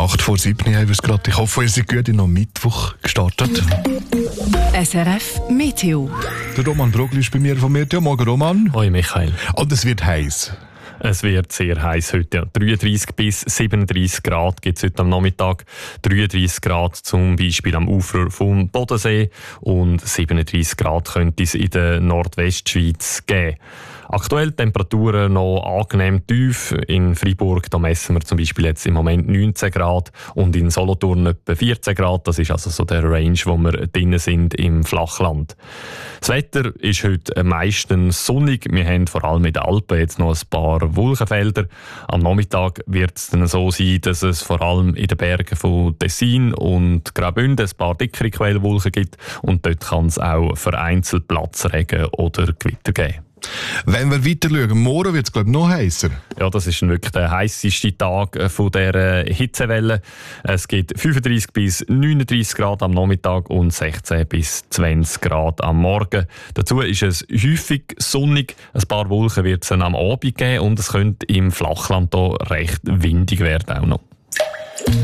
8:07 haben wir es gerade. Ich hoffe, ihr seid gut in den Mittwoch gestartet. SRF Meteo. Der Roman Brogli ist bei mir vom Meteo. Morgen, Roman. Hoi Michael. Und es wird heiß. Es wird sehr heiß heute. Ja. 33 bis 37 Grad gibt es heute am Nachmittag. 33 Grad zum Beispiel am Ufer vom Bodensee und 37 Grad könnte es in der Nordwestschweiz geben. Aktuell Temperaturen noch angenehm tief. In Freiburg da messen wir zum Beispiel jetzt im Moment 19 Grad und in Solothurn etwa 14 Grad. Das ist also so der Range, wo wir drinnen sind im Flachland. Das Wetter ist heute meistens sonnig. Wir haben vor allem in den Alpen jetzt noch ein paar Wolkenfelder. Am Nachmittag wird es dann so sein, dass es vor allem in den Bergen von Tessin und Graubünden ein paar dickere Quellwolken gibt und dort kann es auch vereinzelt Platzregen oder Gewitter geben. Wenn wir weiter schauen, morgen wird es, glaube ich, noch heißer. Ja, das ist wirklich der heisseste Tag von dieser Hitzewelle. Es gibt 35 bis 39 Grad am Nachmittag und 16 bis 20 Grad am Morgen. Dazu ist es häufig sonnig. Ein paar Wolken wird es dann am Abend geben und es könnte im Flachland hier recht windig werden auch noch.